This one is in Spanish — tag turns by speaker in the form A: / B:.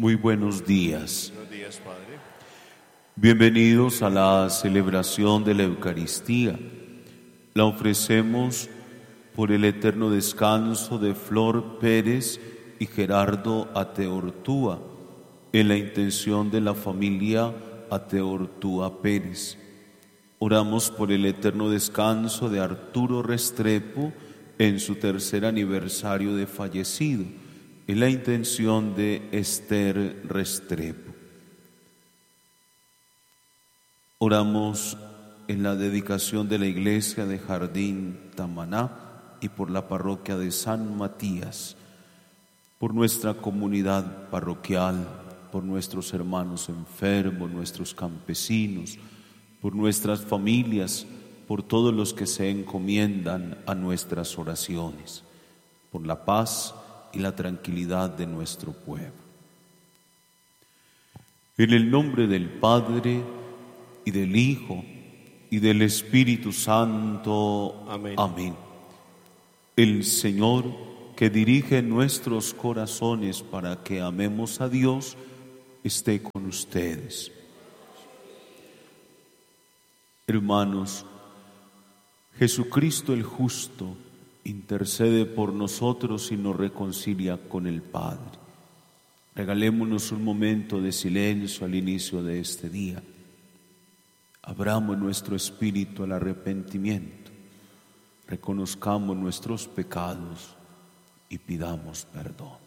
A: Muy buenos días.
B: Buenos días, Padre.
A: Bienvenidos a la celebración de la Eucaristía. La ofrecemos por el eterno descanso de Flor Pérez y Gerardo Ateortúa, en la intención de la familia Ateortúa Pérez. Oramos por el eterno descanso de Arturo Restrepo en su tercer aniversario de fallecido, en la intención de Esther Restrepo. Oramos en la dedicación de la iglesia de Jardín Tamaná y por la parroquia de San Matías, por nuestra comunidad parroquial, por nuestros hermanos enfermos, nuestros campesinos, por nuestras familias, por todos los que se encomiendan a nuestras oraciones, por la paz y la tranquilidad de nuestro pueblo. En el nombre del Padre, y del Hijo, y del Espíritu Santo.
B: Amén.
A: Amén. El Señor, que dirige nuestros corazones para que amemos a Dios, esté con ustedes. Hermanos, Jesucristo el justo intercede por nosotros y nos reconcilia con el Padre. Regalémonos un momento de silencio al inicio de este día. Abramos nuestro espíritu al arrepentimiento, reconozcamos nuestros pecados y pidamos perdón.